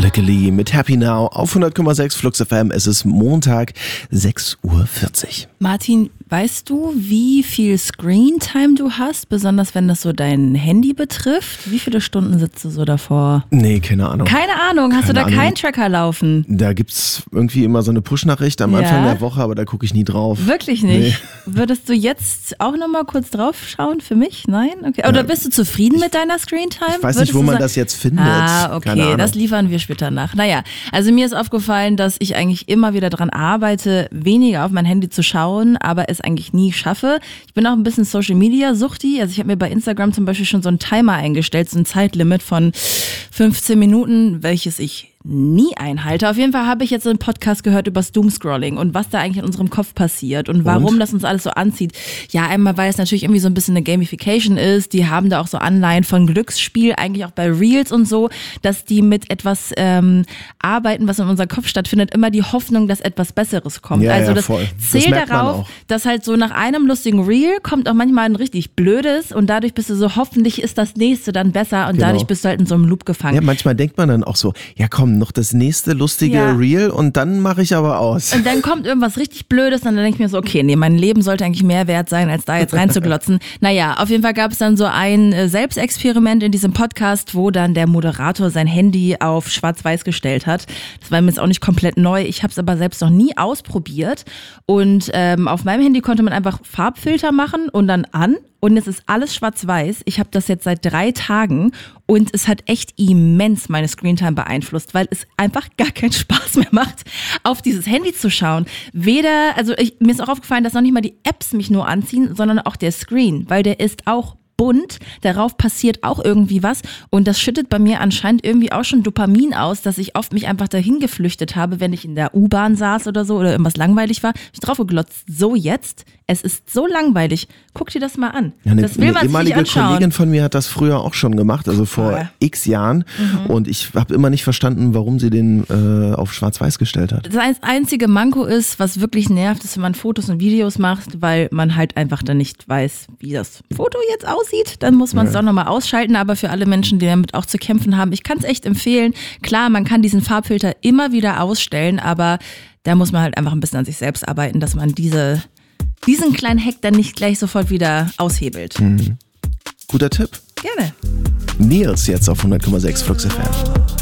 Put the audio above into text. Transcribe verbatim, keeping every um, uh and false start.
Luckily mit Happy Now auf hundert Komma sechs Flux F M. Es ist Montag, sechs Uhr vierzig. Martin, weißt du, wie viel Screentime du hast, besonders wenn das so dein Handy betrifft? Wie viele Stunden sitzt du so davor? Nee, keine Ahnung. Keine Ahnung, hast keine du da Ahnung. keinen Tracker laufen? Da gibt's irgendwie immer so eine Push-Nachricht am Ja? Anfang der Woche, aber da gucke ich nie drauf. Wirklich nicht? Nee. Würdest du jetzt auch nochmal kurz drauf schauen für mich? Nein? Okay. Oder bist du zufrieden mit deiner Screentime? Ich weiß Würdest nicht, wo du man sagen, das jetzt findet. Ah, okay, das liefern wir später nach. Naja, also mir ist aufgefallen, dass ich eigentlich immer wieder daran arbeite, weniger auf mein Handy zu schauen, aber es eigentlich nie schaffe. Ich bin auch ein bisschen Social-Media-Suchti. Also ich habe mir bei Instagram zum Beispiel schon so einen Timer eingestellt, so ein Zeitlimit von fünfzehn Minuten, welches ich nie einhalte. Auf jeden Fall habe ich jetzt so einen Podcast gehört über das Doomscrolling und was da eigentlich in unserem Kopf passiert und warum und? das uns alles so anzieht. Ja, einmal, weil es natürlich irgendwie so ein bisschen eine Gamification ist. Die haben da auch so Anleihen von Glücksspiel, eigentlich auch bei Reels und so, dass die mit etwas ähm, arbeiten, was in unserem Kopf stattfindet, immer die Hoffnung, dass etwas Besseres kommt. Ja, also ja, das voll. zählt Das merkt man darauf, auch. dass halt so nach einem lustigen Reel kommt auch manchmal ein richtig blödes und dadurch bist du so, hoffentlich ist das nächste dann besser und Genau. dadurch bist du halt in so einem Loop gefangen. Ja, manchmal denkt man dann auch so, ja komm, noch das nächste lustige Ja. Reel und dann mache ich aber aus. Und dann kommt irgendwas richtig Blödes und dann denke ich mir so, okay, nee, mein Leben sollte eigentlich mehr wert sein, als da jetzt reinzuglotzen. Naja, auf jeden Fall gab es dann so ein äh, Selbstexperiment in diesem Podcast, wo dann der Moderator sein Handy auf schwarz-weiß gestellt hat. Das war mir jetzt auch nicht komplett neu, ich habe es aber selbst noch nie ausprobiert. Und ähm, auf meinem Handy konnte man einfach Farbfilter machen und dann an. Und es ist alles schwarz-weiß. Ich habe das jetzt seit drei Tagen und es hat echt immens meine Screentime beeinflusst, weil es einfach gar keinen Spaß mehr macht, auf dieses Handy zu schauen. Weder, also ich, mir ist auch aufgefallen, dass noch nicht mal die Apps mich nur anziehen, sondern auch der Screen, weil der ist auch bunt, darauf passiert auch irgendwie was und das schüttet bei mir anscheinend irgendwie auch schon Dopamin aus, dass ich oft mich einfach dahin geflüchtet habe, wenn ich in der U-Bahn saß oder so oder irgendwas langweilig war, hab ich drauf geglotzt, so jetzt, es ist so langweilig, guck dir das mal an. Ja, eine, das will man eine sich nicht ehemalige anschauen. Kollegin von mir hat das früher auch schon gemacht, also vor Voll. x Jahren Mhm. und ich habe immer nicht verstanden, warum sie den äh, auf schwarz-weiß gestellt hat. Das einzige Manko ist, was wirklich nervt, ist, wenn man Fotos und Videos macht, weil man halt einfach dann nicht weiß, wie das Foto jetzt aussieht. Dann muss man es Ja. doch nochmal ausschalten. Aber für alle Menschen, die damit auch zu kämpfen haben, ich kann es echt empfehlen. Klar, man kann diesen Farbfilter immer wieder ausstellen, aber da muss man halt einfach ein bisschen an sich selbst arbeiten, dass man diese, diesen kleinen Hack dann nicht gleich sofort wieder aushebelt. Mhm. Guter Tipp. Gerne. Nils jetzt auf hundert Komma sechs Flux F M.